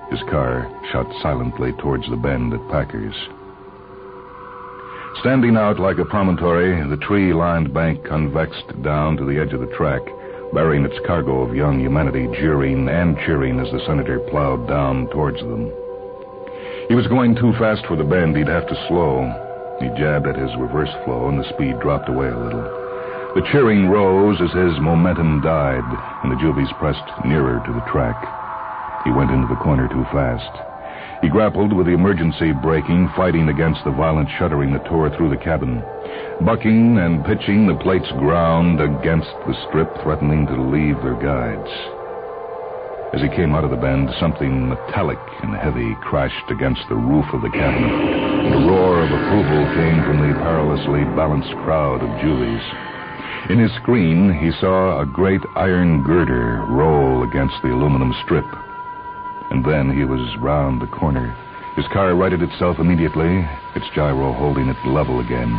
His car shot silently towards the bend at Packers. Standing out like a promontory, the tree-lined bank convexed down to the edge of the track, bearing its cargo of young humanity jeering and cheering as the senator plowed down towards them. He was going too fast for the bend. He'd have to slow. He jabbed at his reverse flow, and the speed dropped away a little. The cheering rose as his momentum died, and the Juvies pressed nearer to the track. He went into the corner too fast. He grappled with the emergency braking, fighting against the violent shuddering that tore through the cabin. Bucking and pitching, the plates ground against the strip, threatening to leave their guides. As he came out of the bend, something metallic and heavy crashed against the roof of the cabin. The roar of approval came from the perilously balanced crowd of Juvies. In his screen, he saw a great iron girder roll against the aluminum strip. And then he was round the corner. His car righted itself immediately, its gyro holding it level again.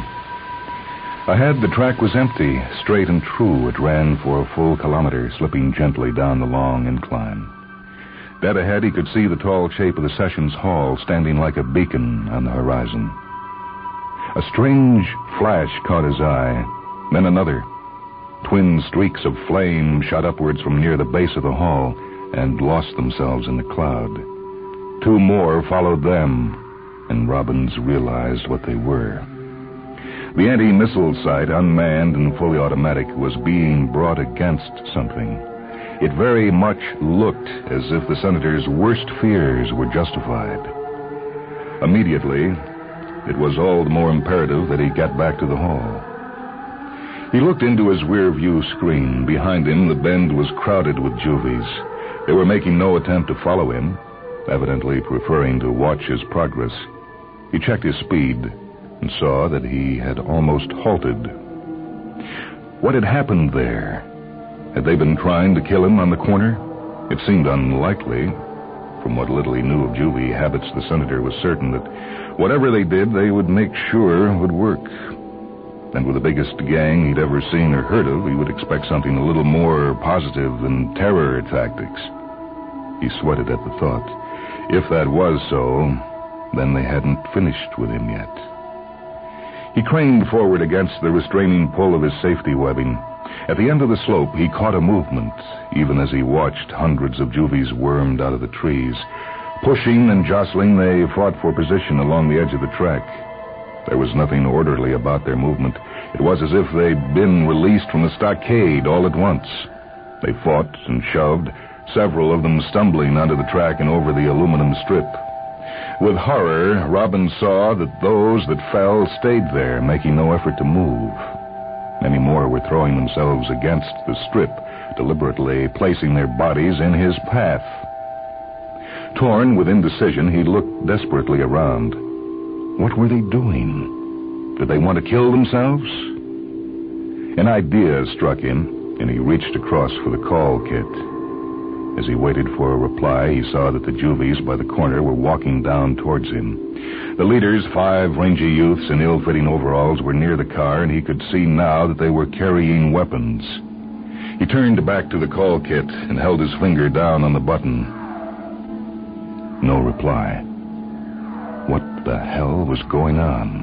Ahead, the track was empty, straight and true. It ran for a full kilometer, slipping gently down the long incline. Dead ahead, he could see the tall shape of the Sessions Hall standing like a beacon on the horizon. A strange flash caught his eye, then another. Twin streaks of flame shot upwards from near the base of the hall and lost themselves in the cloud. Two more followed them, and Robbins realized what they were. The anti-missile sight, unmanned and fully automatic, was being brought against something. It very much looked as if the senator's worst fears were justified. Immediately, it was all the more imperative that he get back to the hall. He looked into his rear-view screen. Behind him, the bend was crowded with Juvies. They were making no attempt to follow him, evidently preferring to watch his progress. He checked his speed and saw that he had almost halted. What had happened there? Had they been trying to kill him on the corner? It seemed unlikely. From what little he knew of Juvie habits, the senator was certain that whatever they did, they would make sure would work. And with the biggest gang he'd ever seen or heard of, he would expect something a little more positive than terror tactics. He sweated at the thought. If that was so, then they hadn't finished with him yet. He craned forward against the restraining pull of his safety webbing. At the end of the slope, he caught a movement, even as he watched hundreds of Juvies wormed out of the trees. Pushing and jostling, they fought for position along the edge of the track. There was nothing orderly about their movement. It was as if they'd been released from the stockade all at once. They fought and shoved, several of them stumbling onto the track and over the aluminum strip. With horror, Robbins saw that those that fell stayed there, making no effort to move. Many more were throwing themselves against the strip, deliberately placing their bodies in his path. Torn with indecision, he looked desperately around. What were they doing? Did they want to kill themselves? An idea struck him, and he reached across for the call kit. As he waited for a reply, he saw that the Juvies by the corner were walking down towards him. The leaders, 5 rangy youths in ill-fitting overalls, were near the car, and he could see now that they were carrying weapons. He turned back to the call kit and held his finger down on the button. No reply. What the hell was going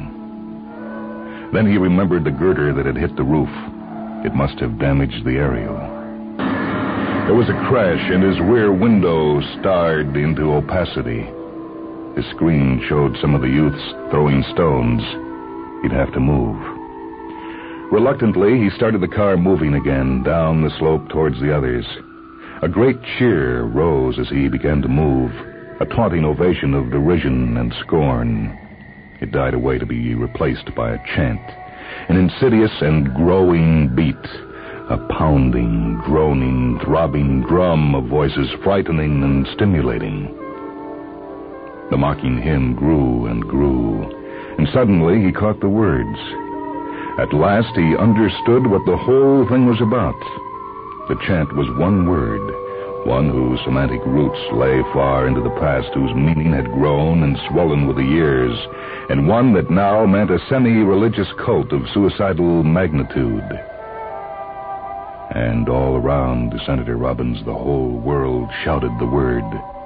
on? Then he remembered the girder that had hit the roof. It must have damaged the aerial. There was a crash, and his rear window starred into opacity. His screen showed some of the youths throwing stones. He'd have to move. Reluctantly, he started the car moving again, down the slope towards the others. A great cheer rose as he began to move, a taunting ovation of derision and scorn. It died away to be replaced by a chant, an insidious and growing beat, a pounding, droning, throbbing drum of voices, frightening and stimulating. The mocking hymn grew and grew, and suddenly he caught the words. At last he understood what the whole thing was about. The chant was one word, one whose semantic roots lay far into the past, whose meaning had grown and swollen with the years, and one that now meant a semi-religious cult of suicidal magnitude. And all around Senator Robbins, the whole world shouted the word.